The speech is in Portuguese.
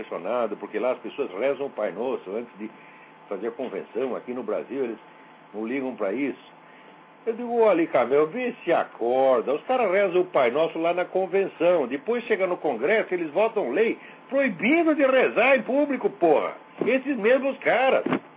impressionado, porque lá as pessoas rezam o Pai Nosso antes de fazer a convenção. Aqui no Brasil eles não ligam para isso. Eu digo, olha, Camel, vê se acorda. Os caras rezam o Pai Nosso lá na convenção. Depois chega no Congresso, eles votam lei proibindo de rezar em público, porra. Esses mesmos caras.